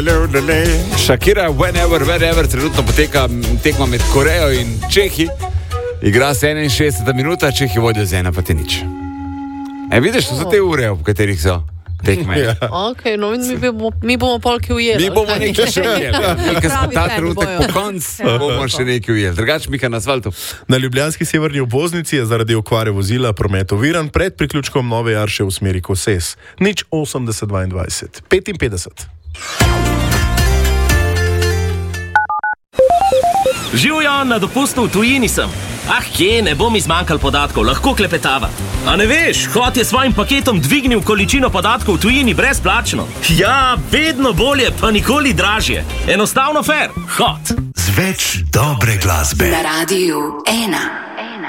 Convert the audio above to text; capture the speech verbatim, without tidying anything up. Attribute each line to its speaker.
Speaker 1: Shakira, whenever, wherever, trenutno poteka tekma med Korejo in Čehi. Igra se enainšestdeseta minuta, Čehi vodijo z ena, pa te nič. E, vidiš, to so te ure, v katerih so tekme.
Speaker 2: Ja. Ok, no mi bomo, mi bomo polke ujeli.
Speaker 1: Mi bomo nekaj še ujeli. Nekaj smo ta trenutek po koncu, bomo še nekaj ujeli. Drugač, Mika, na asfaltu.
Speaker 3: Na ljubljanski severni obvoznici je zaradi okvare vozila promet oviran pred priključkom Nove Jarše v smeri Koses. Nič osemdeset dvaindvajset. petinpetdeset.
Speaker 4: Živjo, na dopustu v tujini sem. Ah, kje, ne bom izmanjkal podatkov, lahko klepetava. A ne veš, Hot je svojim paketom dvignil količino podatkov v tujini brezplačno. Ja, vedno bolje, pa nikoli dražje. Enostavno fair, Hot.
Speaker 5: Z več dobre glasbe.
Speaker 6: Na Radiu ena.